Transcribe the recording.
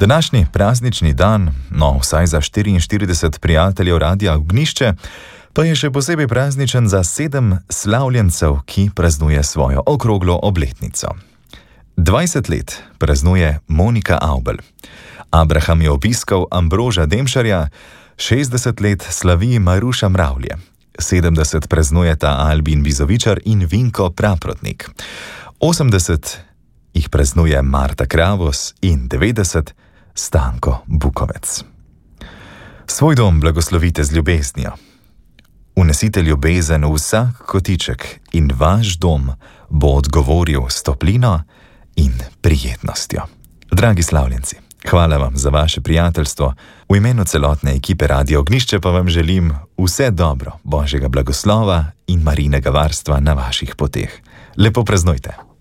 Današnji praznični dan, vsaj za 44 prijateljev Radia Ognjišče, pa je še posebej prazničen za 7 slavljencev, ki praznuje svojo okroglo obletnico. 20 let praznuje Monika Avbelj. Abraham je obiskal Ambroža Demšarja, 60 let slavi Maruša Mravlje, 70 praznujeta Albin Bizovičar in Vinko Praprotnik, 80 jih praznuje Marta Kravos in 90 Stanko Bukovec. Svoj dom blagoslovite z ljubeznijo. Unesite ljubezen v vsak kotiček in vaš dom bo odgovoril s toplino in prijetnostjo. Dragi slavljenci, hvala vam za vaše prijateljstvo. V imenu celotne ekipe Radio Ognjišče pa vam želim vse dobro, Božjega blagoslova in Marijinega varstva na vaših poteh. Lepo praznujte.